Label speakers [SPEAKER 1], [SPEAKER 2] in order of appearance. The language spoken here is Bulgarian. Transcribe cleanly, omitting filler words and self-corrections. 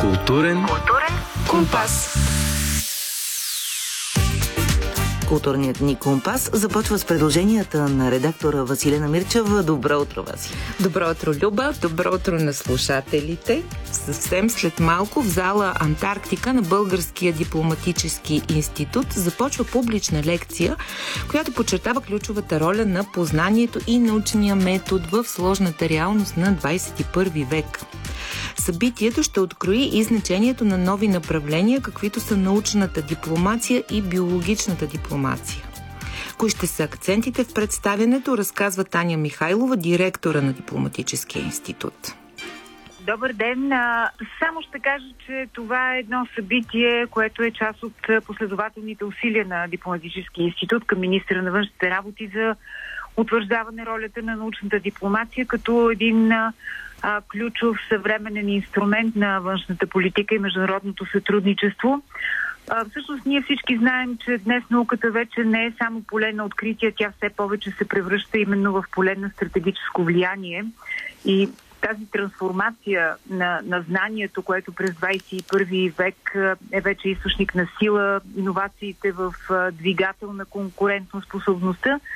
[SPEAKER 1] Културен компас.
[SPEAKER 2] Културният ни компас започва с предложенията на редактора Василена Мирчева. Добро утро, Васи!
[SPEAKER 3] Добро утро, Люба! Добро утро на слушателите! Съвсем след малко в зала Антарктика на Българския дипломатически институт започва публична лекция, която подчертава ключовата роля на познанието и научния метод в сложната реалност на 21 век. Събитието ще открои и значението на нови направления, каквито са научната дипломация и биологичната дипломация. Кои ще са акцентите в представянето, разказва Таня Михайлова, директора на Дипломатическия институт.
[SPEAKER 4] Добър ден! Само ще кажа, че това е едно събитие, което е част от последователните усилия на Дипломатическия институт към министъра на външните работи за утвърждаване ролята на научната дипломация като един ключов съвременен инструмент на външната политика и международното сътрудничество. Всъщност ние всички знаем, че днес науката вече не е само поле на открития, тя все повече се превръща именно в поле на стратегическо влияние и тази трансформация на знанието, което през 21 век е вече източник на сила, иновациите в двигател на конкурентоспособността,